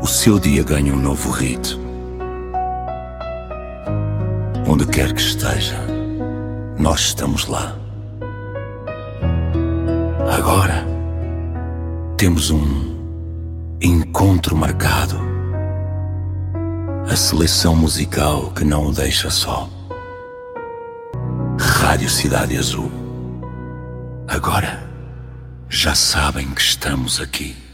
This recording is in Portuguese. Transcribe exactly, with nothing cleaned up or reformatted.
o seu dia ganha um novo rito. Onde quer que esteja, nós estamos lá. Agora temos um encontro marcado. A seleção musical que não o deixa só. Rádio Cidade Azul. Agora já sabem que estamos aqui.